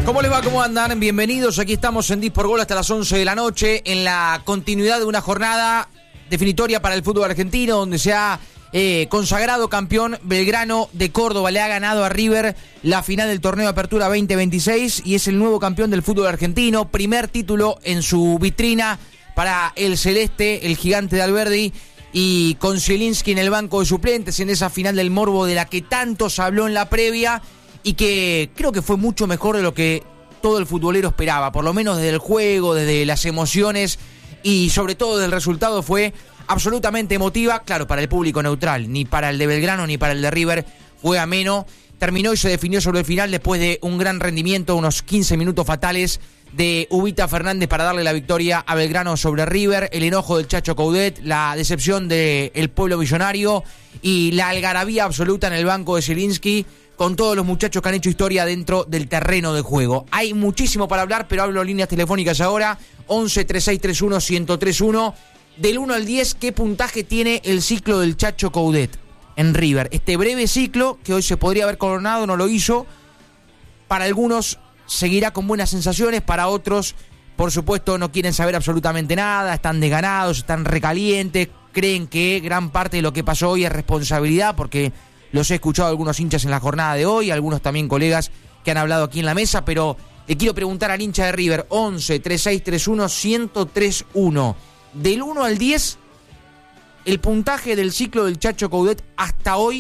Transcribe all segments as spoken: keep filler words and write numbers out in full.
¿Cómo les va? ¿Cómo andan? Bienvenidos. Aquí estamos en Dispor Gol hasta las once de la noche en la continuidad de una jornada definitoria para el fútbol argentino donde se ha eh, consagrado campeón Belgrano de Córdoba. Le ha ganado a River la final del torneo de Apertura veinte veintiséis y es el nuevo campeón del fútbol argentino. Primer título en su vitrina para el celeste, el gigante de Alberdi, y con Zielinski en el banco de suplentes en esa final del morbo de la que tanto se habló en la previa y que creo que fue mucho mejor de lo que todo el futbolero esperaba, por lo menos desde el juego, desde las emociones y sobre todo del resultado. Fue absolutamente emotiva, claro, para el público neutral, ni para el de Belgrano ni para el de River fue ameno. Terminó y se definió sobre el final después de un gran rendimiento, unos quince minutos fatales de Ubita Fernández para darle la victoria a Belgrano sobre River, el enojo del Chacho Coudet, la decepción del pueblo millonario y la algarabía absoluta en el banco de Zielinski con todos los muchachos que han hecho historia dentro del terreno de juego. Hay muchísimo para hablar, pero hablo líneas telefónicas ahora, once, treinta y seis treinta y uno, ciento treinta y uno. Del uno al diez, ¿qué puntaje tiene el ciclo del Chacho Coudet en River? Este breve ciclo, que hoy se podría haber coronado, no lo hizo. Para algunos seguirá con buenas sensaciones, para otros, por supuesto, no quieren saber absolutamente nada, están desganados, están recalientes, creen que gran parte de lo que pasó hoy es responsabilidad, porque los he escuchado algunos hinchas en la jornada de hoy, algunos también colegas que han hablado aquí en la mesa, pero le quiero preguntar al hincha de River, once, treinta y seis treinta y uno, ciento treinta y uno. Del uno al diez, el puntaje del ciclo del Chacho Coudet hasta hoy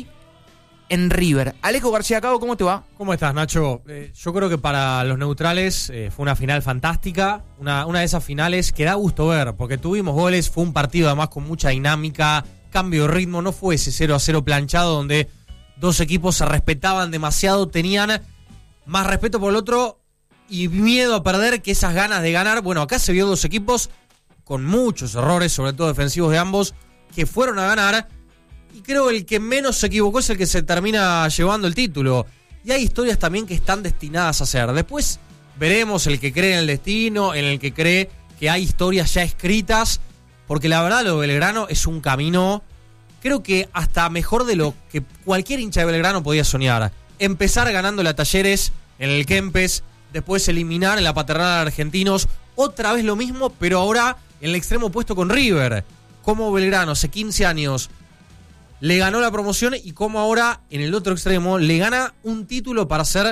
en River. Alejo García Cabo, ¿cómo te va? ¿Cómo estás, Nacho? Eh, yo creo que para los neutrales eh, fue una final fantástica, una, una de esas finales que da gusto ver, porque tuvimos goles, fue un partido además con mucha dinámica, cambio de ritmo, no fue ese cero a cero planchado donde dos equipos se respetaban demasiado, tenían más respeto por el otro y miedo a perder que esas ganas de ganar. Bueno, acá se vio dos equipos con muchos errores, sobre todo defensivos de ambos, que fueron a ganar, y creo el que menos se equivocó es el que se termina llevando el título. Y hay historias también que están destinadas a ser. Después veremos el que cree en el destino, en el que cree que hay historias ya escritas, porque la verdad lo de Belgrano es un camino, creo que hasta mejor de lo que cualquier hincha de Belgrano podía soñar. Empezar ganando a Talleres en el Kempes, después eliminar en la Paternal a Argentinos, otra vez lo mismo, pero ahora en el extremo opuesto con River. Como Belgrano hace quince años le ganó la promoción y como ahora en el otro extremo le gana un título para hacer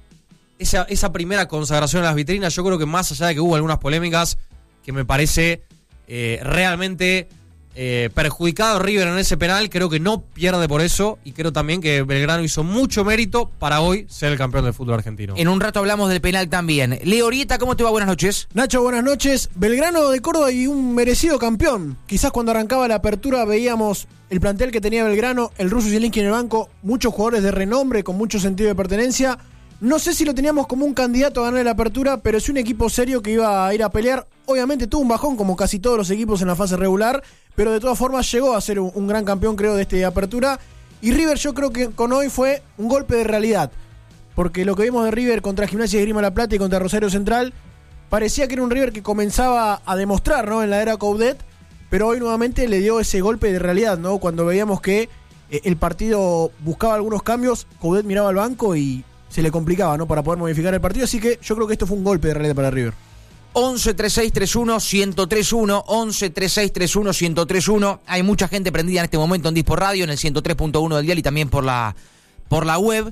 esa, esa primera consagración a las vitrinas. Yo creo que más allá de que hubo algunas polémicas que me parece eh, realmente eh, perjudicado River en ese penal, creo que no pierde por eso y creo también que Belgrano hizo mucho mérito para hoy ser el campeón del fútbol argentino. En un rato hablamos del penal también. Leo Orieta, ¿cómo te va? Buenas noches. Nacho, buenas noches. Belgrano de Córdoba y un merecido campeón. Quizás cuando arrancaba la apertura veíamos el plantel que tenía Belgrano, el ruso Zielinski en el banco, muchos jugadores de renombre con mucho sentido de pertenencia. No sé si lo teníamos como un candidato a ganar la apertura, pero sí un equipo serio que iba a ir a pelear. Obviamente tuvo un bajón como casi todos los equipos en la fase regular, pero de todas formas llegó a ser un, un gran campeón, creo, de esta apertura. Y River, yo creo que con hoy fue un golpe de realidad, porque lo que vimos de River contra Gimnasia de Esgrima La Plata y contra Rosario Central parecía que era un River que comenzaba a demostrar, ¿no?, en la era Coudet, pero hoy nuevamente le dio ese golpe de realidad, ¿no? Cuando veíamos que eh, el partido buscaba algunos cambios, Coudet miraba al banco y se le complicaba, ¿no?, para poder modificar el partido. Así que yo creo que esto fue un golpe de realidad para River. once, treinta y seis treinta y uno, ciento treinta y uno, once, treinta y seis treinta y uno, ciento treinta y uno. Hay mucha gente prendida en este momento en Dispor Radio, en el ciento tres punto uno del dial y también por la, por la web.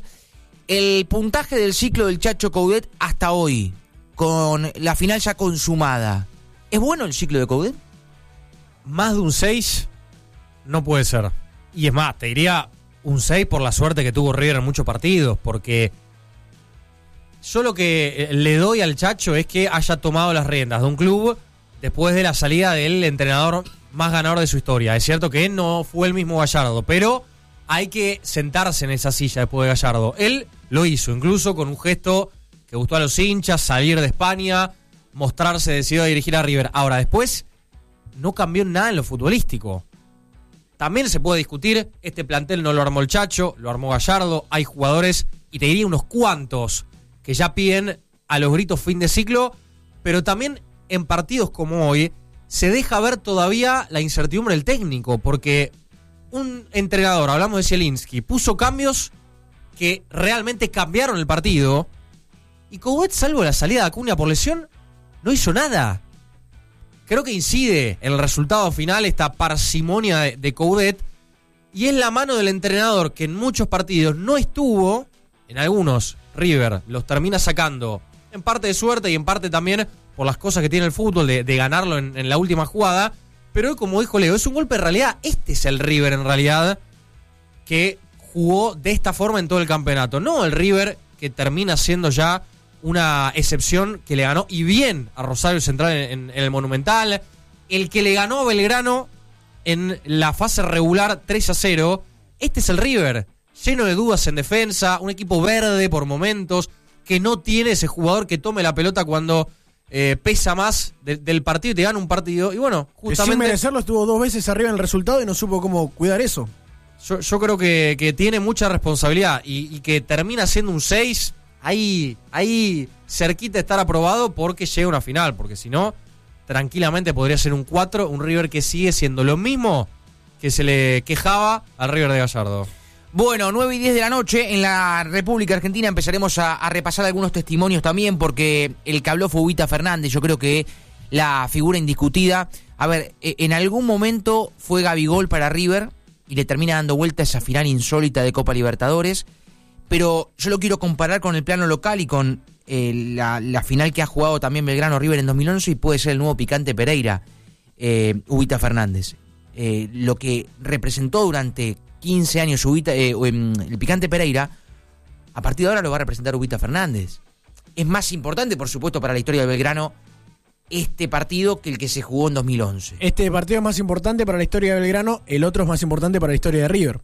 El puntaje del ciclo del Chacho Coudet hasta hoy, con la final ya consumada. ¿Es bueno el ciclo de Coudet? Más de un seis no puede ser. Y es más, te diría un seis por la suerte que tuvo River en muchos partidos, porque yo lo que le doy al Chacho es que haya tomado las riendas de un club después de la salida del entrenador más ganador de su historia. Es cierto que no fue el mismo Gallardo, pero hay que sentarse en esa silla después de Gallardo. Él lo hizo, incluso con un gesto que gustó a los hinchas, salir de España, mostrarse decidido a dirigir a River. Ahora, después no cambió nada en lo futbolístico. También se puede discutir, este plantel no lo armó el Chacho, lo armó Gallardo, hay jugadores, y te diría unos cuantos, que ya piden a los gritos fin de ciclo, pero también en partidos como hoy se deja ver todavía la incertidumbre del técnico, porque un entrenador, hablamos de Zielinski, puso cambios que realmente cambiaron el partido, Y Coudet, salvo la salida de Acuña por lesión, no hizo nada. Creo que incide en el resultado final esta parsimonia de, de Coudet. Y es la mano del entrenador que en muchos partidos no estuvo. En algunos, River los termina sacando en parte de suerte y en parte también por las cosas que tiene el fútbol de, de ganarlo en, en la última jugada. Pero hoy, como dijo Leo, es un golpe de realidad. Este es el River en realidad que jugó de esta forma en todo el campeonato. No el River que termina siendo ya una excepción que le ganó y bien a Rosario Central en, en, en el Monumental. El que le ganó a Belgrano en la fase regular tres a cero. Este es el River, lleno de dudas en defensa, un equipo verde por momentos, que no tiene ese jugador que tome la pelota cuando eh, pesa más de, del partido y te gana un partido. Y bueno, justamente... Sin merecerlo, estuvo dos veces arriba en el resultado y no supo cómo cuidar eso. Yo, yo creo que, que tiene mucha responsabilidad y, y que termina siendo un seis, ahí, ahí cerquita de estar aprobado porque llega a una final, porque si no, tranquilamente podría ser un cuatro, un River que sigue siendo lo mismo que se le quejaba al River de Gallardo. Bueno, nueve y diez de la noche en la República Argentina empezaremos a, a repasar algunos testimonios también, porque el que habló fue Ubita Fernández, yo creo que la figura indiscutida. A ver, en algún momento fue Gabigol para River y le termina dando vuelta a esa final insólita de Copa Libertadores, pero yo lo quiero comparar con el plano local y con eh, la, la final que ha jugado también Belgrano River en dos mil once y puede ser el nuevo Picante Pereira, eh, Ubita Fernández. Eh, lo que representó durante quince años Ubita, eh, el Picante Pereira, a partir de ahora lo va a representar Ubita Fernández. Es más importante, por supuesto, para la historia de Belgrano este partido que el que se jugó en dos mil once. Este partido es más importante para la historia de Belgrano, el otro es más importante para la historia de River.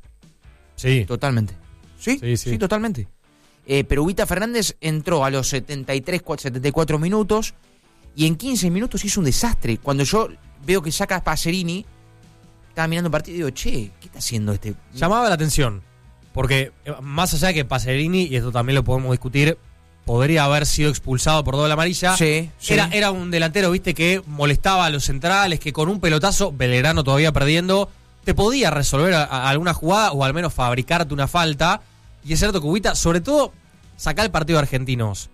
Sí. Totalmente. Sí, sí, sí, sí totalmente. Eh, pero Ubita Fernández entró a los setenta y tres, setenta y cuatro minutos y en quince minutos hizo un desastre. Cuando yo veo que saca a Pacerini, estaba mirando el partido y digo, che, ¿qué está haciendo este? Llamaba la atención, porque más allá de que Pacerini, y esto también lo podemos discutir, podría haber sido expulsado por doble amarilla. Sí, sí. Era, era un delantero, viste, que molestaba a los centrales, que con un pelotazo, Belgrano todavía perdiendo, te podía resolver a, a alguna jugada o al menos fabricarte una falta. Y es cierto que Ubita, sobre todo, saca el partido de Argentinos.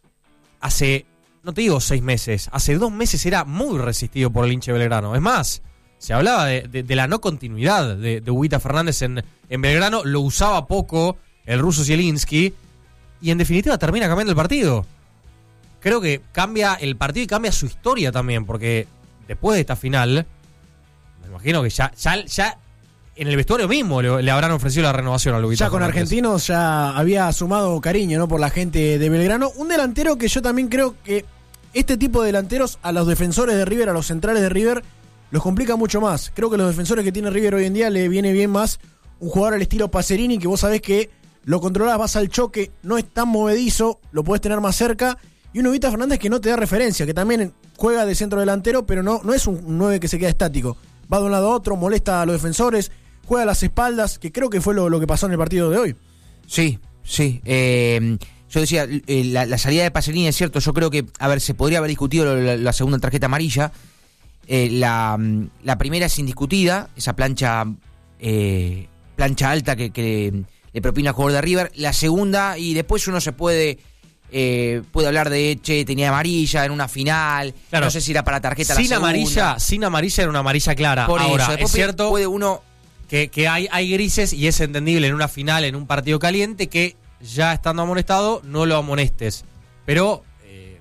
Hace, no te digo seis meses, hace dos meses era muy resistido por el hincha Belgrano. Es más, se hablaba de, de, de la no continuidad de, de Ubita Fernández en, en Belgrano, lo usaba poco el ruso Zielinski. Y en definitiva termina cambiando el partido. Creo que cambia el partido y cambia su historia también, porque después de esta final, me imagino que ya, ya, ya en el vestuario mismo le, le habrán ofrecido la renovación a Ubita Ya con Fernández. Argentinos ya había sumado cariño, ¿no?, por la gente de Belgrano. Un delantero que yo también creo que este tipo de delanteros a los defensores de River, a los centrales de River, los complica mucho más. Creo que los defensores que tiene River hoy en día le viene bien más un jugador al estilo Pacerini, que vos sabés que lo controlás, vas al choque, no es tan movedizo, lo podés tener más cerca. Y un Ubita Fernández que no te da referencia, que también juega de centro delantero, pero no, no es un nueve que se queda estático. Va de un lado a otro, molesta a los defensores, juega a las espaldas, que creo que fue lo, lo que pasó en el partido de hoy. Sí, sí. Eh, yo decía, eh, la, la salida de Pacerini es cierto, yo creo que, a ver, se podría haber discutido la, la segunda tarjeta amarilla. Eh, la, la primera es indiscutida, esa plancha, eh, plancha alta que... que le propina al jugador de River. La segunda, y después uno se puede eh, puede hablar de, che, tenía amarilla en una final, claro. No sé si era para tarjeta sin la segunda. amarilla Sin amarilla era una amarilla clara. Por Ahora, eso, es cierto puede uno que, que hay, hay grises y es entendible en una final, en un partido caliente, que ya estando amonestado no lo amonestes. Pero eh,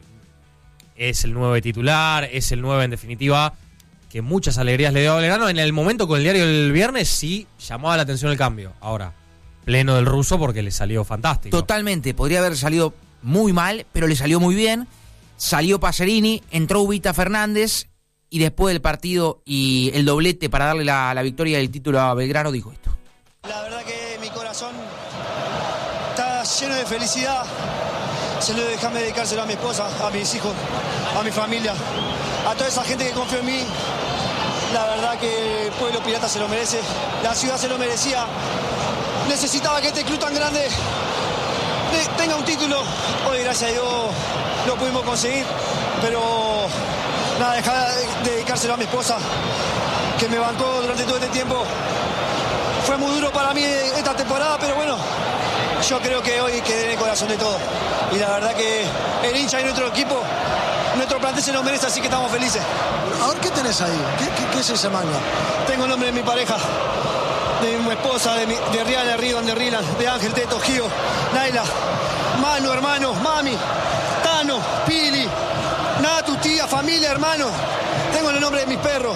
es el nueve titular, es el nueve en definitiva, que muchas alegrías le dio a Belgrano. En el momento con el diario del viernes sí llamaba la atención el cambio. Ahora, pleno del ruso porque le salió fantástico. Totalmente, podría haber salido muy mal, pero le salió muy bien. Salió Pacerini, entró Ubita Fernández y después del partido y el doblete para darle la, la victoria y el título a Belgrano dijo esto. La verdad que mi corazón está lleno de felicidad. Se lo déjame dedicárselo a mi esposa, a mis hijos, a mi familia, a toda esa gente que confió en mí. La verdad que el pueblo pirata se lo merece, la ciudad se lo merecía. Necesitaba que este club tan grande tenga un título. Hoy, gracias a Dios, lo pudimos conseguir. Pero nada, dejar de dedicárselo a mi esposa, que me bancó durante todo este tiempo. Fue muy duro para mí esta temporada, pero bueno, yo creo que hoy quedé en el corazón de todos. Y la verdad que el hincha y nuestro equipo, nuestro plantel se nos merece, así que estamos felices. A ver, ¿qué tenés ahí? ¿Qué, qué, qué es esa manga? Tengo el nombre de mi pareja, de mi esposa, de, mi, de Rihanna, Ridon, de Rilan, de Ángel, Teto, Gio, Naila, Manu, hermano, Mami, Tano, Pili, Natu, tía, familia, hermano. Tengo el nombre de mis perros.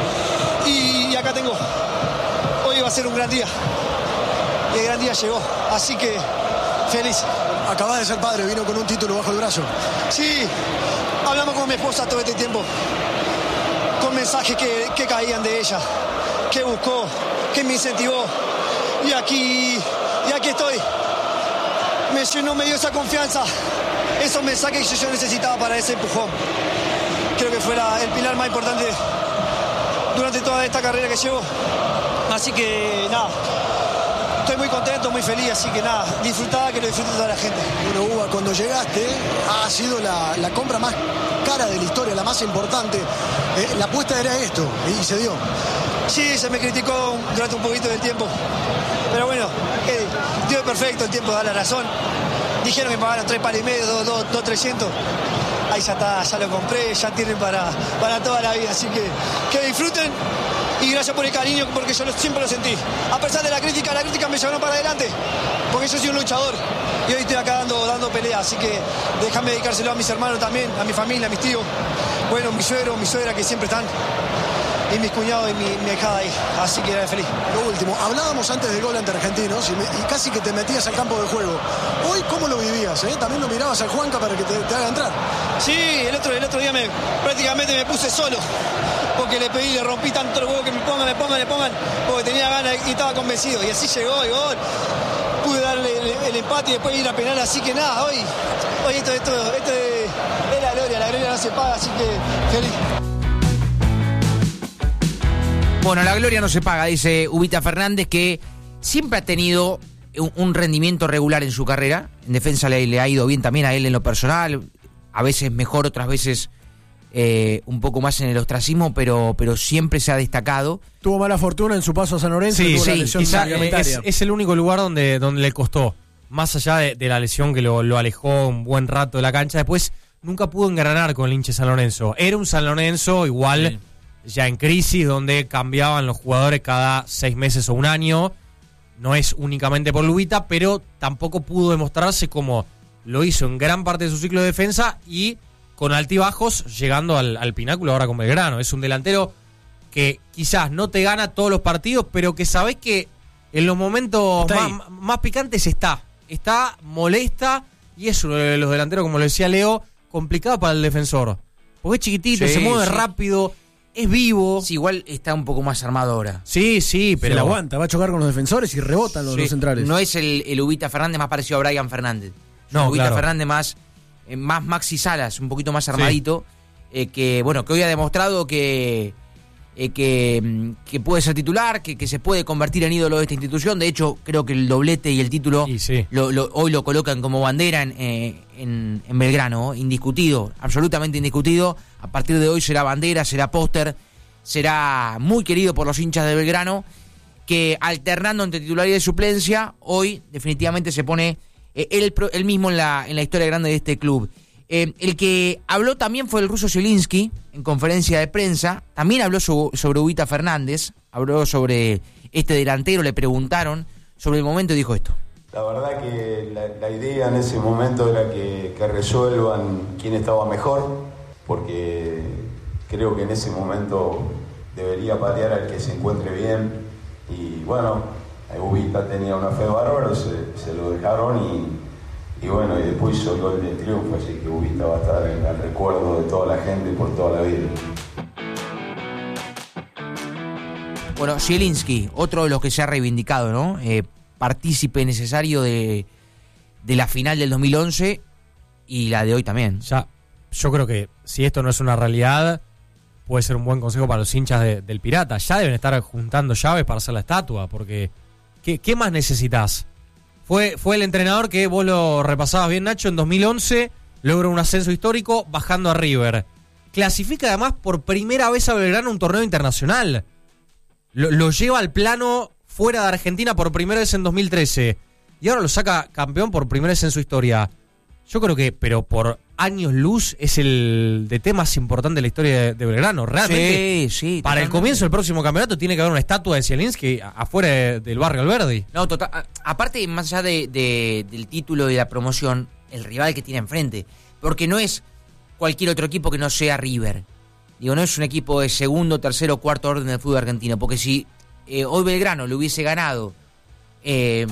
Y, y acá tengo. Hoy va a ser un gran día. Y el gran día llegó. Así que feliz. Acabás de ser padre, vino con un título bajo el brazo. Sí, hablamos con mi esposa todo este tiempo. Con mensajes que, que caían de ella. Que buscó, que me incentivó. Y aquí, y aquí estoy. Me llenó, me dio esa confianza. Esos mensajes que yo necesitaba para ese empujón. Creo que fue la, el pilar más importante durante toda esta carrera que llevo. Así que nada, estoy muy contento, muy feliz, así que nada, disfrutaba, que lo disfrute toda la gente. Bueno, Uva, cuando llegaste ha sido la, la compra más cara de la historia, la más importante. Eh, la apuesta era esto y se dio. Sí, se me criticó durante un poquito del tiempo, pero bueno, eh, Dios es perfecto, el tiempo da la razón. Dijeron que me pagaron tres palos y medio, dos, dos, dos, trescientos. Ahí ya está, ya lo compré, ya tienen para, para toda la vida, así que que disfruten y gracias por el cariño, porque yo lo, siempre lo sentí. A pesar de la crítica, la crítica me llevó para adelante, porque yo soy un luchador y hoy estoy acá dando, dando pelea, así que déjame dedicárselo a mis hermanos también, a mi familia, a mis tíos, bueno, mi suegro, mi suegra que siempre están, y mis cuñados y mi, mi hijada ahí, así que era feliz. Lo último, hablábamos antes del gol ante Argentinos y, me, y casi que te metías al campo de juego. Hoy, ¿cómo lo vivías? Eh? También lo mirabas al Juanca para que te, te haga entrar. Sí, el otro, el otro día me, prácticamente me puse solo, porque le pedí, le rompí tanto el huevo que me pongan, me pongan, me pongan, porque tenía ganas y estaba convencido, y así llegó, y gol. Pude darle el, el empate y después ir a penal, así que nada, hoy, hoy esto, esto, esto es, es la gloria, la gloria no se paga, así que feliz. Bueno, la gloria no se paga, dice Ubita Fernández, que siempre ha tenido un, un rendimiento regular en su carrera. En defensa le, le ha ido bien también a él en lo personal, a veces mejor, otras veces eh, un poco más en el ostracismo, pero, pero siempre se ha destacado. Tuvo mala fortuna en su paso a San Lorenzo. Sí, tuvo sí, la lesión quizá ligamentaria. es, es el único lugar donde, donde le costó, más allá de, de la lesión que lo, lo alejó un buen rato de la cancha. Después nunca pudo engranar con el hincha San Lorenzo. Era un San Lorenzo igual... Sí. Ya en crisis, donde cambiaban los jugadores cada seis meses o un año. No es únicamente por Lubita, pero tampoco pudo demostrarse como lo hizo en gran parte de su ciclo de defensa y con altibajos llegando al, al pináculo ahora con Belgrano. Es un delantero que quizás no te gana todos los partidos, pero que sabés que en los momentos más, más picantes está. Está, molesta y es uno de los delanteros, como lo decía Leo, complicado para el defensor. Porque es chiquitito, sí, se mueve sí. rápido. Es vivo. Sí, igual está un poco más armado ahora. Sí, sí, pero... Se la aguanta, va a chocar con los defensores y rebotan los, sí. los centrales. No es el, el Ubita Fernández más parecido a Brian Fernández. No, el Ubita claro. Fernández más, eh, más Maxi Salas, un poquito más armadito. Sí. Eh, que, bueno, que hoy ha demostrado que, eh, que, que puede ser titular, que, que se puede convertir en ídolo de esta institución. De hecho, creo que el doblete y el título y sí. lo, lo, hoy lo colocan como bandera en, eh, en, en Belgrano, indiscutido, absolutamente indiscutido. A partir de hoy será bandera, será póster, será muy querido por los hinchas de Belgrano, que alternando entre titularidad y suplencia, hoy definitivamente se pone eh, él, él mismo en la, en la historia grande de este club. Eh, el que habló también fue el ruso Zielinski, en conferencia de prensa, también habló so, sobre Ubita Fernández, habló sobre este delantero, le preguntaron sobre el momento y dijo esto. La verdad que la, la idea en ese momento era que, que resuelvan quién estaba mejor, porque creo que en ese momento debería patear al que se encuentre bien. Y bueno, Ubita tenía una fe bárbara, se, se lo dejaron y, y bueno, y después hizo el gol del triunfo, así que Ubita va a estar en el recuerdo de toda la gente por toda la vida. Bueno, Zielinski, otro de los que se ha reivindicado, ¿no? Eh, partícipe necesario de, de la final del dos mil once y la de hoy también. Ya, yo creo que si esto no es una realidad, puede ser un buen consejo para los hinchas de, del Pirata. Ya deben estar juntando llaves para hacer la estatua, porque ¿qué, qué más necesitas? Fue, fue el entrenador que vos lo repasabas bien, Nacho, en dos mil once, logra un ascenso histórico bajando a River. Clasifica además por primera vez a Belgrano un torneo internacional. Lo, lo lleva al plano fuera de Argentina por primera vez en dos mil trece. y ahora lo saca campeón por primera vez en su historia. Yo creo que, pero por años luz, es el D T más importante de la historia de, de Belgrano. Realmente, sí, sí, para totalmente. el comienzo del próximo campeonato tiene que haber una estatua de Zielinski afuera de, del barrio Alberdi. No, total. a- Aparte, más allá de, de- del título y la promoción, el rival que tiene enfrente. Porque no es cualquier otro equipo que no sea River. Digo, no es un equipo de segundo, tercero, cuarto orden del fútbol argentino. Porque si eh, hoy Belgrano le hubiese ganado eh,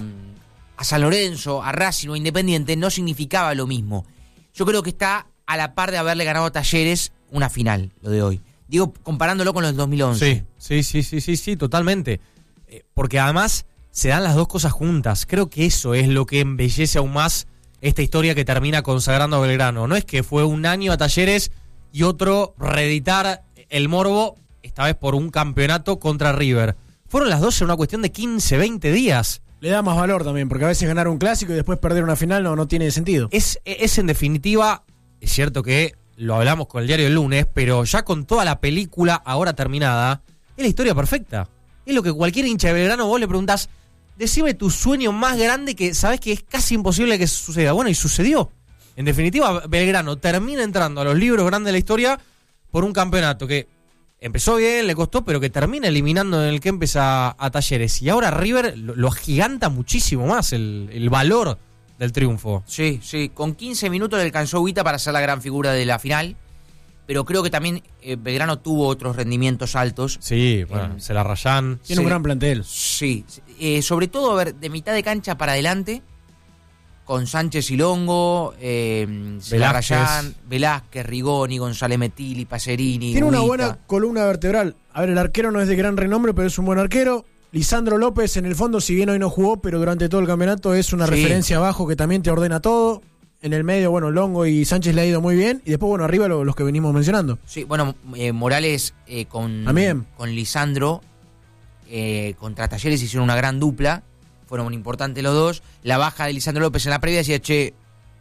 a San Lorenzo, a Racing o a Independiente, no significaba lo mismo. Yo creo que está a la par de haberle ganado a Talleres una final, lo de hoy. Digo, comparándolo con los del dos mil once. Sí, sí, sí, sí, sí, sí, totalmente. Eh, porque además se dan las dos cosas juntas. Creo que eso es lo que embellece aún más esta historia que termina consagrando a Belgrano. No es que fue un año a Talleres y otro reeditar el morbo, esta vez por un campeonato contra River. Fueron las dos en una cuestión de quince, veinte días. Le da más valor también, porque a veces ganar un clásico y después perder una final no, no tiene sentido. Es, es en definitiva, es cierto que lo hablamos con el diario el lunes, pero ya con toda la película ahora terminada, es la historia perfecta. Es lo que cualquier hincha de Belgrano vos le preguntás, decime tu sueño más grande que sabés que es casi imposible que suceda. Bueno, y sucedió. En definitiva, Belgrano termina entrando a los libros grandes de la historia por un campeonato que empezó bien, le costó, pero que termina eliminando en el que empieza a Talleres. Y ahora River lo, lo agiganta muchísimo más el, el valor del triunfo. Sí, sí. Con quince minutos le alcanzó Guita para ser la gran figura de la final. Pero creo que también eh, Belgrano tuvo otros rendimientos altos. Sí, bueno, Eh, se la rayan. Tiene sí. un gran plantel. Sí. Eh, sobre todo, a ver, de mitad de cancha para adelante, con Sánchez y Longo, eh, Velázquez. Celarrayán, Velázquez, Rigoni, González Metilli, Pacerini. Tiene una Guita. buena columna vertebral. A ver, el arquero no es de gran renombre, pero es un buen arquero. Lisandro López, en el fondo, si bien hoy no jugó, pero durante todo el campeonato es una Sí. referencia abajo que también te ordena todo. En el medio, bueno, Longo y Sánchez le ha ido muy bien. Y después, bueno, arriba lo- los que venimos mencionando. Sí, bueno, eh, Morales eh, con, También. con Lisandro eh, contra Talleres hicieron una gran dupla. Fueron muy importantes los dos. La baja de Lisandro López en la previa decía, che,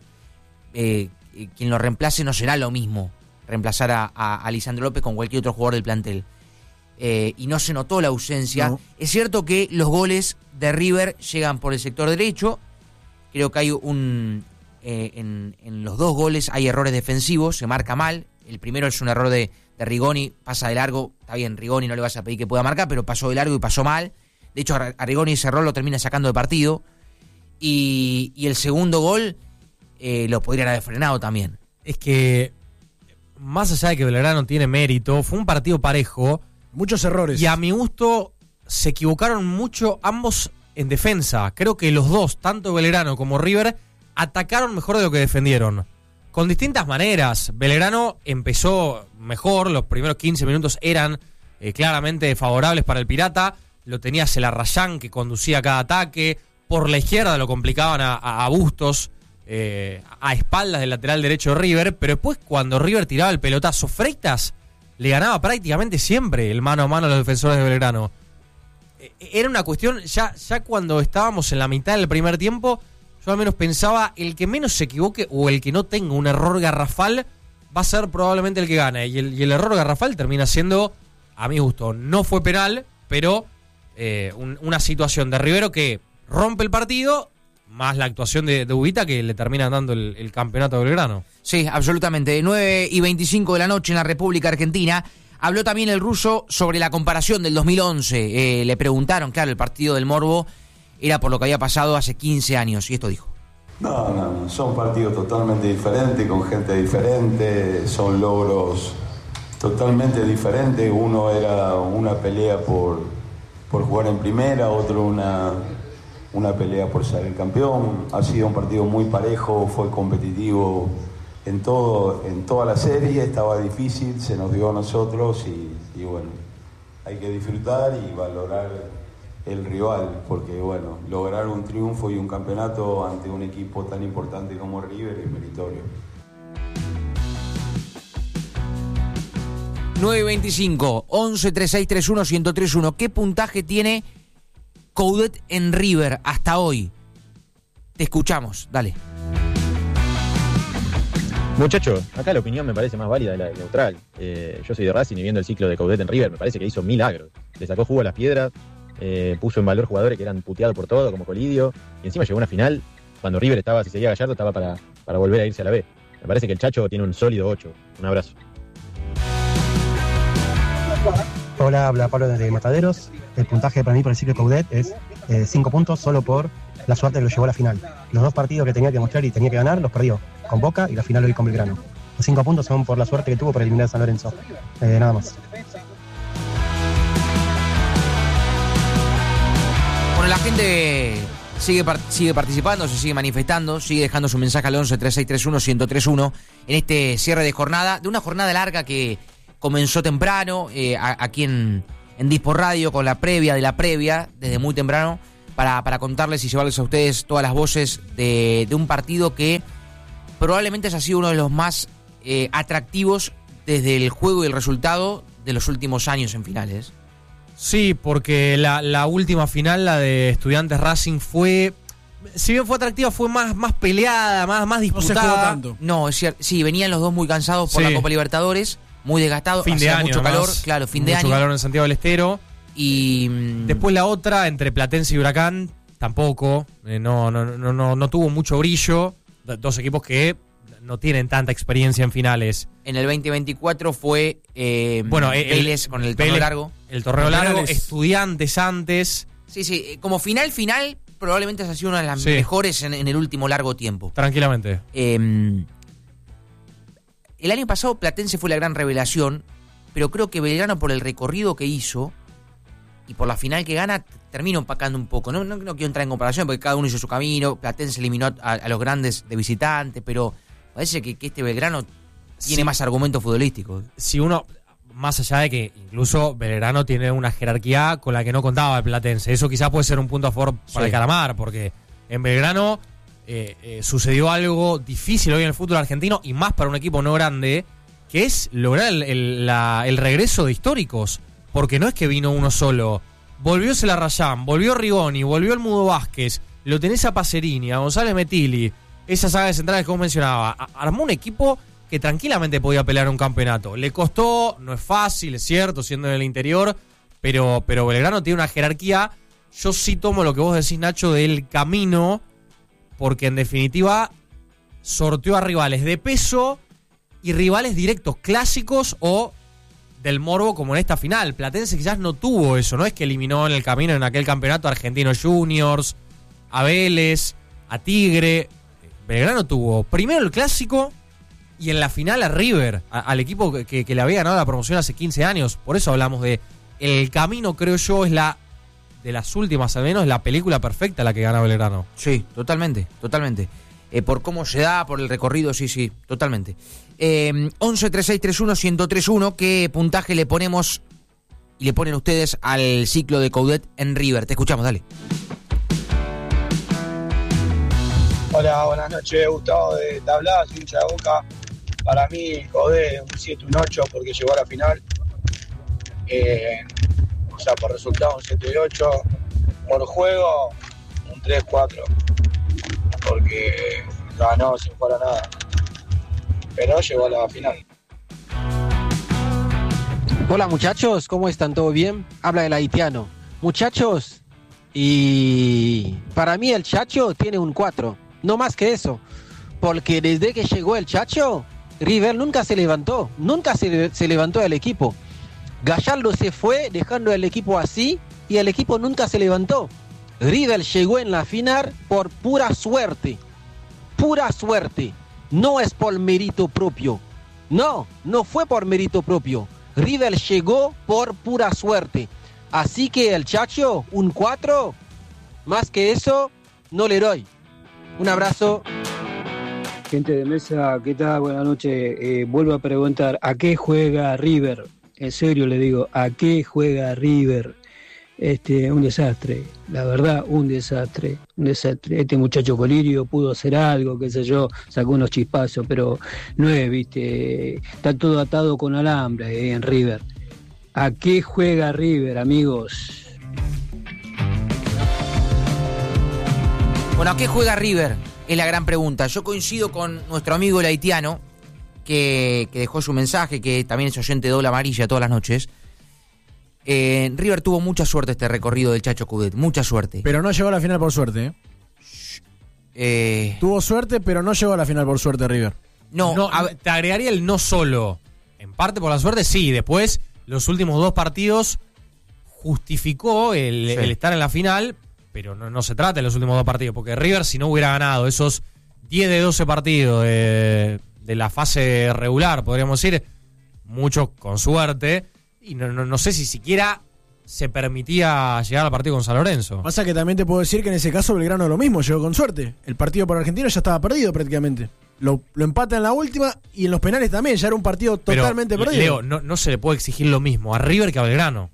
eh, eh, quien lo reemplace no será lo mismo reemplazar a, a, a Lisandro López con cualquier otro jugador del plantel. Eh, y no se notó la ausencia. No. Es cierto que los goles de River llegan por el sector derecho. Creo que hay un... eh, en, en los dos goles hay errores defensivos, se marca mal. El primero es un error de, de Rigoni, pasa de largo. Está bien, Rigoni no le vas a pedir que pueda marcar, pero pasó de largo y pasó mal. De hecho, a Rigoni ese error lo termina sacando de partido. Y, y el segundo gol eh, lo podrían haber frenado también. Es que, más allá de que Belgrano tiene mérito, fue un partido parejo. Muchos errores. Y a mi gusto se equivocaron mucho ambos en defensa. Creo que los dos, tanto Belgrano como River, atacaron mejor de lo que defendieron. Con distintas maneras. Belgrano empezó mejor, los primeros quince minutos eran eh, claramente favorables para el Pirata. Lo tenía Celarrayán, que conducía cada ataque. Por la izquierda lo complicaban a, a, a Bustos, eh, a espaldas del lateral derecho de River. Pero después, cuando River tiraba el pelotazo, Freitas le ganaba prácticamente siempre el mano a mano a los defensores de Belgrano. Era una cuestión, ya, ya cuando estábamos en la mitad del primer tiempo, yo al menos pensaba, el que menos se equivoque o el que no tenga un error garrafal va a ser probablemente el que gane. Y el, y el error garrafal termina siendo, a mi gusto, no fue penal, pero eh, un, una situación de Rivero que rompe el partido, más la actuación de, de Ubita que le termina dando el, el campeonato a Belgrano. Sí, absolutamente. nueve y veinticinco de la noche en la República Argentina. Habló también el ruso sobre la comparación del dos mil once. Eh, le preguntaron, claro, el partido del Morbo era por lo que había pasado hace quince años. Y esto dijo. No, no, son partidos totalmente diferentes, con gente diferente, son logros totalmente diferentes. Uno era una pelea por, por jugar en primera, otro una, una pelea por salir campeón. Ha sido un partido muy parejo, fue competitivo en todo, en toda la serie, estaba difícil, se nos dio a nosotros y, y bueno, hay que disfrutar y valorar el rival, porque bueno, lograr un triunfo y un campeonato ante un equipo tan importante como River es meritorio. nueve y veinticinco, once treinta y seis treinta y uno ciento treinta y uno. ¿Qué puntaje tiene Coudet en River hasta hoy? Te escuchamos, dale. Muchacho, acá la opinión me parece más válida de la del neutral. Eh, yo soy de Racing y viendo el ciclo de Coudet en River me parece que hizo milagros. Le sacó jugo a las piedras, eh, puso en valor jugadores que eran puteados por todo, como Colidio, y encima llegó a una final cuando River estaba, si seguía Gallardo, estaba para, para volver a irse a la B. Me parece que el Chacho tiene un sólido ocho. Un abrazo. Hola, habla Pablo desde Mataderos. El puntaje para mí por el ciclo Coudet es cinco puntos solo por la suerte que lo llevó a la final. Los dos partidos que tenía que mostrar y tenía que ganar los perdió, con Boca y la final hoy con Belgrano. Los cinco puntos son por la suerte que tuvo para eliminar a San Lorenzo. Eh, nada más. Bueno, la gente sigue, sigue participando, se sigue manifestando, sigue dejando su mensaje al once, treinta y seis treinta y uno, ciento treinta y uno en este cierre de jornada, de una jornada larga que comenzó temprano, eh, aquí en, en Dispor Radio, con la previa de la previa, desde muy temprano, para, para contarles y llevarles a ustedes todas las voces de, de un partido que probablemente haya sido uno de los más eh, atractivos desde el juego y el resultado de los últimos años en finales. Sí, porque la, la última final, la de Estudiantes Racing, fue, si bien fue atractiva, fue más, más peleada, más, más disputada. No se jugó tanto. No, es cierto. Sí, venían los dos muy cansados por Sí. la Copa Libertadores, muy desgastados, Fin de hacía año, mucho calor, más, claro, fin de mucho año. calor en Santiago del Estero. Y Después la otra, entre Platense y Huracán, tampoco. Eh, no, no, no, no, no tuvo mucho brillo. D- Dos equipos que no tienen tanta experiencia en finales. en el veinte veinticuatro fue eh, Bueno, el- Vélez con el torneo Vélez- largo. El torneo largo, Penales. Estudiantes antes. Sí, sí, eh, como final, final, probablemente esa ha sido una de las Sí. mejores en, en el último largo tiempo. Tranquilamente. Eh, el año pasado Platense fue la gran revelación, pero creo que Belgrano, por el recorrido que hizo y por la final que gana, termina empacando un poco. No, no, no quiero entrar en comparación porque cada uno hizo su camino. Platense eliminó a, a los grandes de visitante, pero parece que, que este Belgrano tiene Sí. más argumentos futbolísticos. Si uno, más allá de que incluso Belgrano tiene una jerarquía con la que no contaba el Platense, eso quizás puede ser un punto a favor para Sí. el Calamar, porque en Belgrano eh, eh, sucedió algo difícil hoy en el fútbol argentino y más para un equipo no grande, que es lograr el, el- la- el regreso de históricos, porque no es que vino uno solo, volvió Celarrayán, volvió Rigoni, volvió el Mudo Vázquez, lo tenés a Pacerini, a González Metilli, esa saga de centrales que vos mencionaba, a- armó un equipo que tranquilamente podía pelear un campeonato. Le costó, no es fácil, es cierto, siendo en el interior, pero, pero Belgrano tiene una jerarquía. Yo sí tomo lo que vos decís, Nacho, del camino, porque en definitiva sorteó a rivales de peso y rivales directos, clásicos o del morbo, como en esta final. Platense quizás no tuvo eso, no es que eliminó en el camino en aquel campeonato a Argentinos Juniors, a Vélez, a Tigre. Belgrano tuvo primero el clásico y en la final a River, a- al equipo que, que, que le había ganado la promoción hace quince años. Por eso hablamos de el camino, creo yo, es la de las últimas al menos, la película perfecta la que gana Belgrano. Sí, totalmente, totalmente. Eh, por cómo se da, por el recorrido, sí, sí, totalmente. Eh, once, treinta y seis treinta y uno, ciento treinta y uno, ¿qué puntaje le ponemos y le ponen ustedes al ciclo de Coudet en River? Te escuchamos, dale. Hola, buenas noches, Gustavo de Tablas, hincha de Boca. Para mí, Coudet un siete, un ocho porque llegó a la final. Eh, o sea, por resultado un siete y ocho. Por juego, un tres, cuatro. Porque ganó sin jugar a nada. Pero llegó a la final. Hola muchachos, ¿cómo están? ¿Todo bien? Habla el haitiano. Muchachos, y para mí el Chacho tiene un cuatro, no más que eso. Porque desde que llegó el Chacho, River nunca se levantó, nunca se, se levantó el equipo. Gallardo se fue dejando el equipo así y el equipo nunca se levantó. River llegó en la final por pura suerte, pura suerte. No es por mérito propio. No, no fue por mérito propio. River llegó por pura suerte. Así que el Chacho, un cuatro, más que eso, no le doy. Un abrazo. Gente de mesa, ¿qué tal? Buenas noches. Eh, vuelvo a preguntar, ¿a qué juega River? En serio le digo, ¿a qué juega River? Este, un desastre, la verdad, un desastre, un desastre. Este muchacho Colirio pudo hacer algo, qué sé yo, sacó unos chispazos, pero no es, viste, está todo atado con alambre eh, en River. ¿A qué juega River, amigos? Bueno, ¿a qué juega River? Es la gran pregunta. Yo coincido con nuestro amigo el haitiano, que, que dejó su mensaje, que también es oyente de Doble Amarilla todas las noches. Eh, River tuvo mucha suerte este recorrido del Chacho Coudet, mucha suerte. Pero no llegó a la final por suerte, ¿eh? Eh, Tuvo suerte, pero no llegó a la final por suerte River. no, No, a- te agregaría el no solo. En parte por la suerte, sí. Después, los últimos dos partidos justificó el, Sí. el estar en la final, pero no, no se trata de los últimos dos partidos, porque River, si no hubiera ganado esos diez de doce partidos de, de la fase regular, podríamos decir, muchos con suerte, y no, no, no sé si siquiera se permitía llegar al partido con San Lorenzo. Pasa que también te puedo decir que en ese caso Belgrano lo mismo, llegó con suerte. El partido por Argentino ya estaba perdido prácticamente. Lo, lo empata en la última y en los penales también, ya era un partido Pero, totalmente perdido. Leo, no, no se le puede exigir lo mismo a River que a Belgrano.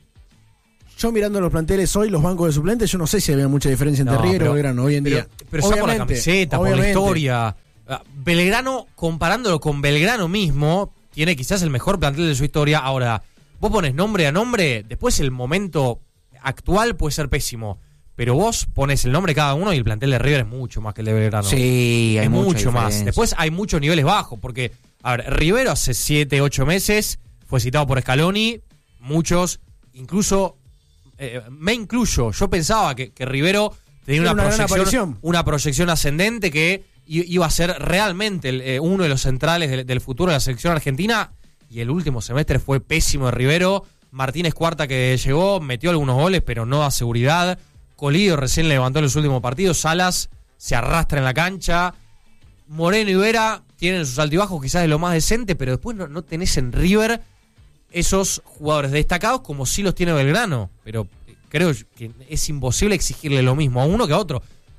Yo mirando los planteles hoy, los bancos de suplentes, yo no sé si había mucha diferencia entre No, River pero- y Belgrano hoy en pero, día. Pero ya por la Obviamente, camiseta, por la obviamente. historia. Ah, Belgrano, comparándolo con Belgrano mismo, tiene quizás el mejor plantel de su historia. Ahora, vos pones nombre a nombre, después el momento actual puede ser pésimo. Pero vos pones el nombre de cada uno y el plantel de River es mucho más que el de Belgrano. sí, hay es mucha mucho más. diferencia. Después hay muchos niveles bajos, porque, a ver, Rivero hace siete, ocho meses fue citado por Scaloni, muchos, incluso, eh, me incluyo, yo pensaba que, que Rivero tenía Era una, una gran proyección, aparición. una proyección ascendente que i- iba a ser realmente el, eh, uno de los centrales del, del futuro de la selección argentina, y el último semestre fue pésimo de Rivero. Martínez Cuarta, que llegó, metió algunos goles, pero no da seguridad. Colidio recién levantó en los últimos partidos. Salas se arrastra en la cancha. Moreno y Vera tienen sus altibajos, quizás de lo más decente, pero después no, no tenés en River esos jugadores destacados como sí los tiene Belgrano. Pero creo que es imposible exigirle lo mismo a uno que a otro.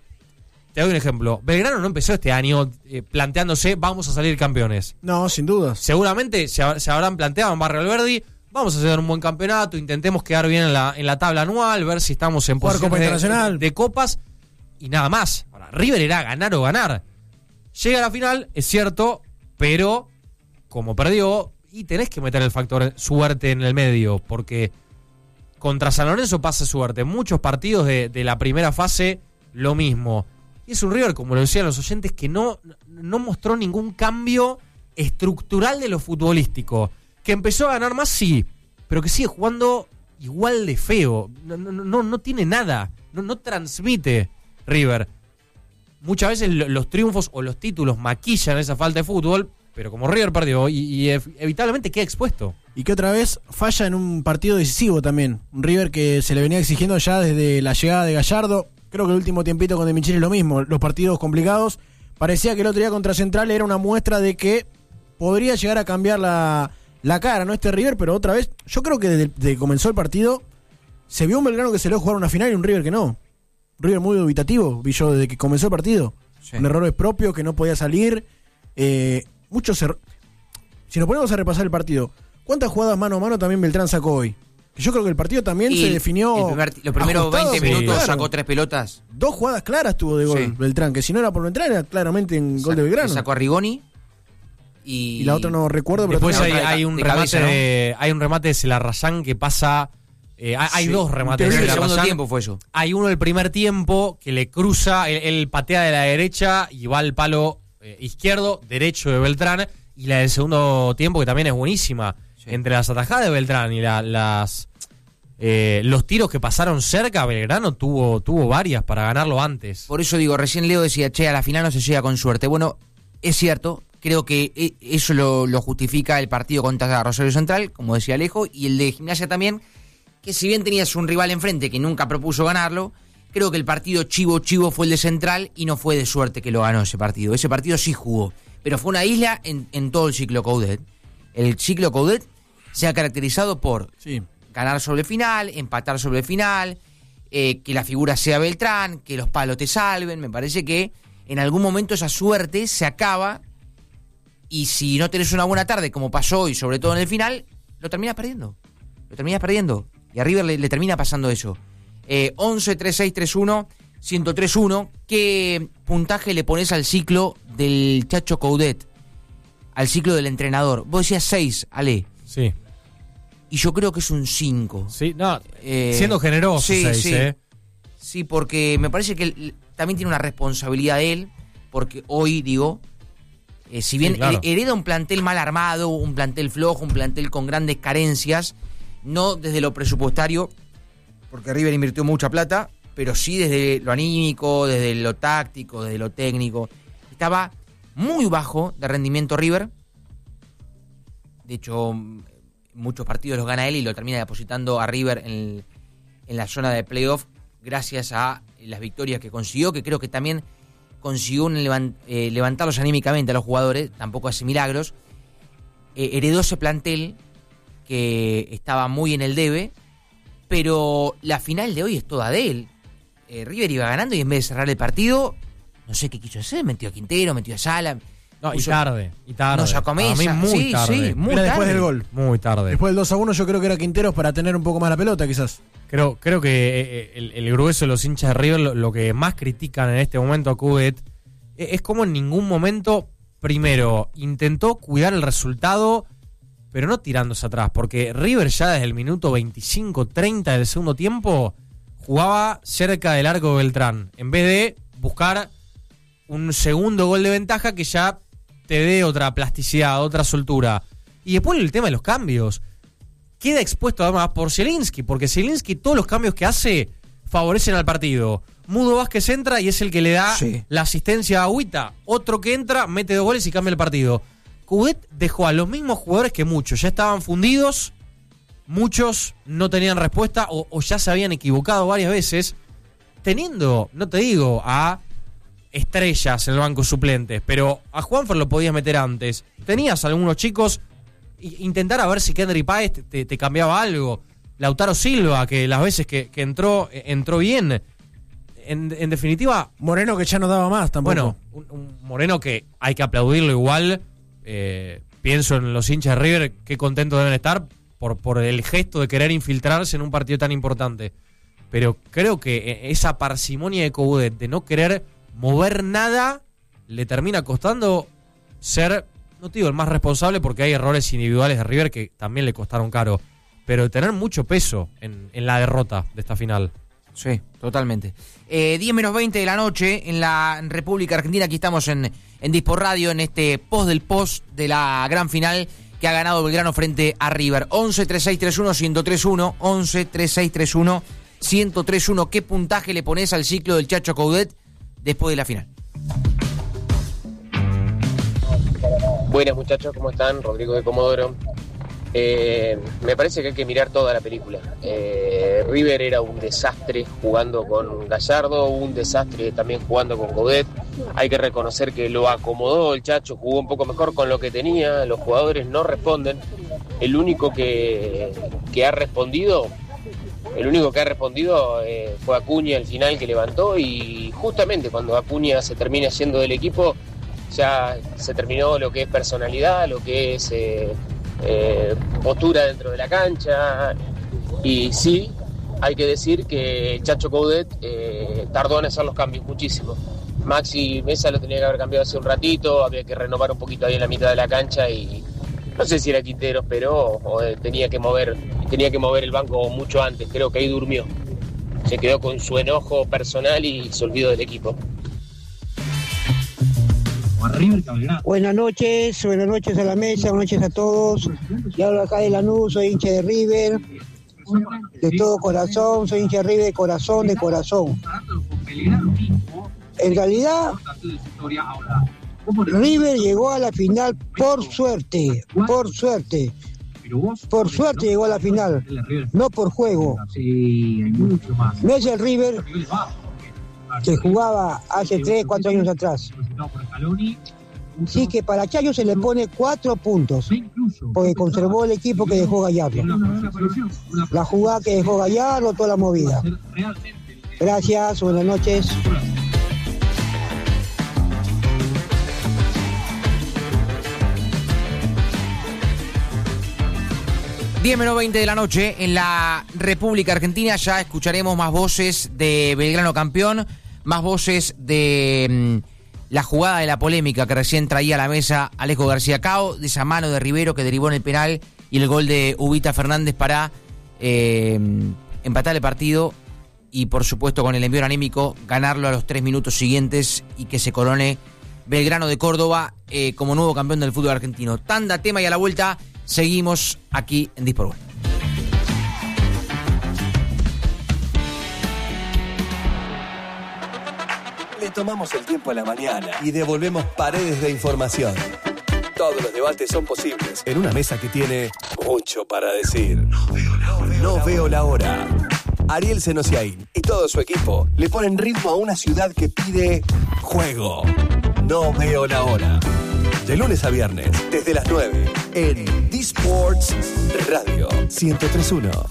Te doy un ejemplo. Belgrano no empezó este año eh, planteándose vamos a salir campeones. No, sin dudas. Seguramente se, hab- se habrán planteado en Barrio Alberdi, vamos a hacer un buen campeonato, intentemos quedar bien en la, en la tabla anual, ver si estamos en Jugar Copa posiciones de, Internacional. de copas y nada más. Ahora, River era ganar o ganar. Llega a la final, es cierto, pero como perdió, y tenés que meter el factor suerte en el medio, porque contra San Lorenzo pasa suerte. Muchos partidos de, de la primera fase, lo mismo. Y es un River, como lo decían los oyentes, que no, no mostró ningún cambio estructural de lo futbolístico. Que empezó a ganar más, sí, pero que sigue jugando igual de feo. No, no, no, no tiene nada. No, no transmite River. Muchas veces lo- los triunfos o los títulos maquillan esa falta de fútbol, pero como River perdió y, y ev- evitablemente queda expuesto. Y que otra vez falla en un partido decisivo también. Un River que se le venía exigiendo ya desde la llegada de Gallardo. Creo que el último tiempito con De Micheli es lo mismo. Los partidos complicados. Parecía que el otro día contra Central era una muestra de que podría llegar a cambiar la, la cara, ¿no? Este River, pero otra vez, yo creo que desde, desde que comenzó el partido, se vio un Belgrano que se le jugar una final y un River que no. Un River muy dubitativo, vi yo desde que comenzó el partido. Sí. Un error propio que no podía salir. Eh, muchos er- Si nos ponemos a repasar el partido, ¿cuántas jugadas mano a mano también Beltrán sacó hoy? Que yo creo que el partido también Y se definió. el primer- los primeros ajustado, veinte sí, minutos claro. sacó tres pelotas. Dos jugadas claras tuvo de gol Sí. Beltrán, que si no era por Beltrán era claramente en gol de Belgrano. Sacó a Rigoni. Y, Y la otra no recuerdo, pero Después hay, otra de ca- hay un de remate cabeza, ¿no? de, hay un remate de Celarrayán que pasa. eh, hay hay Sí, dos remates En de el segundo Celarrayán. tiempo fue eso. Hay uno del primer tiempo que le cruza, él, él patea de la derecha y va al palo eh, izquierdo, derecho de Beltrán. Y la del segundo tiempo, que también es buenísima. Sí. Entre las atajadas de Beltrán y la- las eh, los tiros que pasaron cerca, Belgrano tuvo, tuvo varias para ganarlo antes. Por eso digo, recién Leo decía, che, a la final no se llega con suerte. Bueno, es cierto, creo que eh, eso lo, lo justifica el partido contra Rosario Central, como decía Alejo, y el de Gimnasia también, que si bien tenías un rival enfrente que nunca propuso ganarlo, creo que el partido chivo chivo fue el de Central y no fue de suerte que lo ganó ese partido. Ese partido sí jugó, pero fue una isla en, en todo el ciclo Coudet. El ciclo Coudet se ha caracterizado por Sí. ganar sobre final, empatar sobre final, eh, que la figura sea Beltrán, que los palos te salven. Me parece que en algún momento esa suerte se acaba y si no tenés una buena tarde, como pasó hoy, sobre todo en el final, lo terminas perdiendo. Lo terminas perdiendo. Y a River le, le termina pasando eso. Eh, once, treinta y seis, treinta y uno, ciento tres uno. ¿Qué puntaje le pones al ciclo del Chacho Coudet? Al ciclo del entrenador. Vos decías seis, Ale. Sí. Y yo creo que es un cinco. Sí, no, Eh, siendo generoso, sí, seis, sí. ¿eh? Sí, porque me parece que él también tiene una responsabilidad de él, porque hoy, digo, eh, si bien Sí, claro. hereda un plantel mal armado, un plantel flojo, un plantel con grandes carencias, no desde lo presupuestario, porque River invirtió mucha plata, pero sí desde lo anímico, desde lo táctico, desde lo técnico. Estaba muy bajo de rendimiento River. De hecho, muchos partidos los gana él y lo termina depositando a River en, en la zona de playoff gracias a las victorias que consiguió, que creo que también consiguió un levant, eh, levantarlos anímicamente a los jugadores, tampoco hace milagros. Eh, heredó ese plantel que estaba muy en el debe, pero la final de hoy es toda de él. Eh, River iba ganando y en vez de cerrar el partido, no sé qué quiso hacer, metió a Quintero, metió a Sala. No, y tarde, y tarde. No sacó mesa. A mí muy sí, tarde. Sí, muy era tarde. después del gol. Muy tarde. Después del dos a uno yo creo que era Quinteros para tener un poco más la pelota, quizás. Creo, creo que el, el grueso de los hinchas de River lo, lo que más critican en este momento a Coudet es, es como en ningún momento, primero, intentó cuidar el resultado, pero no tirándose atrás, porque River ya desde el minuto veinticinco treinta del segundo tiempo jugaba cerca del arco de Beltrán, en vez de buscar un segundo gol de ventaja que ya te dé otra plasticidad, otra soltura. Y después el tema de los cambios. Queda expuesto además por Zielinski, porque Zielinski todos los cambios que hace favorecen al partido. Mudo Vázquez entra y es el que le da sí. la asistencia a Agüita. Otro que entra, mete dos goles y cambia el partido. Coudet dejó a los mismos jugadores que muchos. Ya estaban fundidos, muchos no tenían respuesta o, o ya se habían equivocado varias veces. Teniendo, no te digo, a estrellas en el banco suplentes, pero a Juanfer lo podías meter antes. Tenías algunos chicos, intentar a ver si Kendry Páez te, te, te cambiaba algo. Lautaro Silva, que las veces que, que entró, entró bien. En, en definitiva... Moreno que ya no daba más tampoco. Bueno, un, un Moreno que hay que aplaudirlo igual. Eh, pienso en los hinchas de River, qué contentos deben estar por, por el gesto de querer infiltrarse en un partido tan importante. Pero creo que esa parsimonia de Coudet de no querer mover nada le termina costando ser, no te digo el más responsable porque hay errores individuales de River que también le costaron caro, pero tener mucho peso en, en la derrota de esta final. Sí, totalmente. Eh, diez menos veinte de la noche en la República Argentina. Aquí estamos en, en Dispor Radio, en este post del post de la gran final que ha ganado Belgrano frente a River. once, treinta y seis, treinta y uno, ciento treinta y uno. once, treinta y seis, treinta y uno, ciento treinta y uno. ¿Qué puntaje le pones al ciclo del Chacho Coudet después de la final? Buenas muchachos, ¿cómo están? Rodrigo de Comodoro. Eh, me parece que hay que mirar toda la película. Eh, River era un desastre jugando con Gallardo, un desastre también jugando con Coudet. Hay que reconocer que lo acomodó el Chacho, jugó un poco mejor con lo que tenía, los jugadores no responden. El único que, que ha respondido, el único que ha respondido eh, fue Acuña al final, que levantó, y justamente cuando Acuña se termina yendo del equipo, ya se terminó lo que es personalidad, lo que es eh, eh, postura dentro de la cancha. Y sí, hay que decir que Chacho Coudet eh, tardó en hacer los cambios muchísimo. Maxi Mesa lo tenía que haber cambiado hace un ratito, había que renovar un poquito ahí en la mitad de la cancha y no sé si era Quinteros, pero o, eh, tenía que mover, tenía que mover el banco mucho antes. Creo que ahí durmió. Se quedó con su enojo personal y se olvidó del equipo. Buenas noches, buenas noches a la mesa, buenas noches a todos. Yo hablo acá de Lanús, soy hincha de River, de todo corazón, soy hincha de River de corazón, de corazón. En realidad, River llegó a la final por suerte, por suerte. Por suerte llegó a la final, no por juego. No es el River que jugaba hace tres, cuatro años atrás. Sí, que para Chayo se le pone cuatro puntos, porque conservó el equipo que dejó Gallardo. La jugada que dejó Gallardo, toda la movida. Gracias, buenas noches. diez menos veinte de la noche en la República Argentina. Ya escucharemos más voces de Belgrano campeón, más voces de mmm, la jugada de la polémica que recién traía a la mesa Alejo García Cao, de esa mano de Rivero que derivó en el penal y el gol de Ubita Fernández para eh, empatar el partido y por supuesto con el envío anímico ganarlo a los tres minutos siguientes y que se corone Belgrano de Córdoba eh, como nuevo campeón del fútbol argentino. Tanda, tema y a la vuelta seguimos aquí en Dispor Gol. tomamos el tiempo a la mañana y devolvemos paredes de información. Todos los debates son posibles en una mesa que tiene mucho para decir. No veo la hora. No veo la hora. Ariel Senosiaín y todo su equipo le ponen ritmo a una ciudad que pide juego. No veo la hora. De lunes a viernes, desde las nueve, en D-Sports Radio ciento tres punto uno.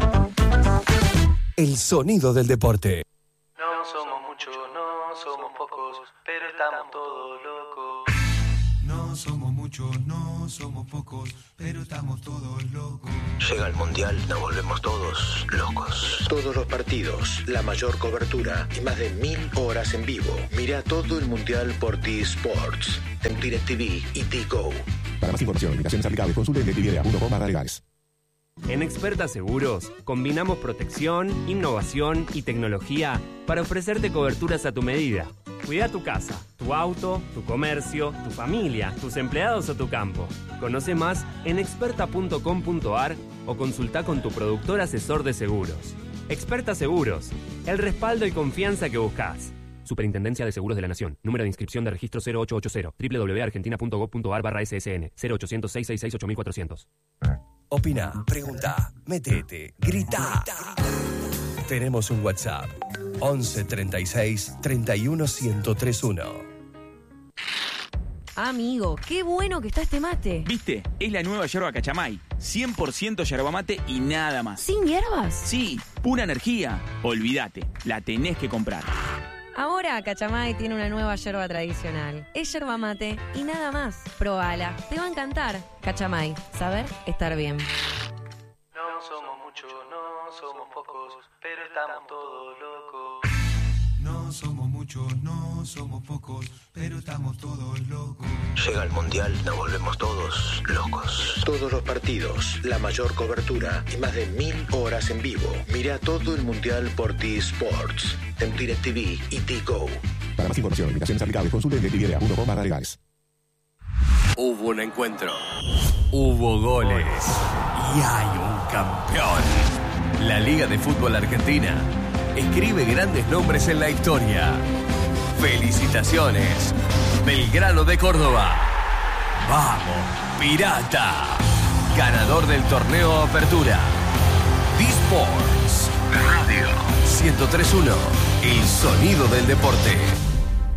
El sonido del deporte. No somos muchos, no somos pocos, pero estamos todos locos. No somos muchos, no somos pocos, pero estamos todos locos. Llega el Mundial, nos volvemos todos locos. Todos los partidos, la mayor cobertura y más de mil horas en vivo. Mira todo el Mundial por T-Sports, en DirecTV y T-Go. Para más información, limitaciones aplicables, consulte en directv punto com barra legales. En Experta Seguros, combinamos protección, innovación y tecnología para ofrecerte coberturas a tu medida. Cuida tu casa, tu auto, tu comercio, tu familia, tus empleados o tu campo. Conoce más en experta punto com punto a r o consulta con tu productor asesor de seguros. Experta Seguros, el respaldo y confianza que buscas. Superintendencia de Seguros de la Nación. Número de inscripción de registro cero ocho ocho cero. doble u doble u doble u punto argentina punto gob punto a r barra S S N. cero ochocientos, seiscientos sesenta y seis, ocho mil cuatrocientos. Opina, pregunta, metete, grita. Tenemos un WhatsApp. once treinta y seis, treinta y uno, ciento tres punto uno. Amigo, qué bueno que está este mate. ¿Viste? Es la nueva yerba Cachamay. cien por ciento yerba mate y nada más. ¿Sin hierbas? Sí, pura energía. Olvídate, la tenés que comprar. Ahora Cachamay tiene una nueva yerba tradicional. Es yerba mate y nada más. Probala, te va a encantar. Cachamay, saber estar bien. No somos muchos, no somos pocos, pero estamos todos locos. No somos muchos, no somos pocos, pero estamos todos locos. Llega el Mundial, nos volvemos todos locos. Todos los partidos, la mayor cobertura y más de mil horas en vivo. Mira todo el Mundial por T-Sports, en DirecTV y T-Go. Para más información, limitaciones aplicables, consulte en directv punto com barra legales. Hubo un encuentro, hubo goles y hay un campeón. La Liga de Fútbol Argentina escribe grandes nombres en la historia. Felicitaciones, Belgrano de Córdoba. ¡Vamos, Pirata! Ganador del torneo Apertura. D-Sports Radio ciento tres punto uno. El sonido del deporte.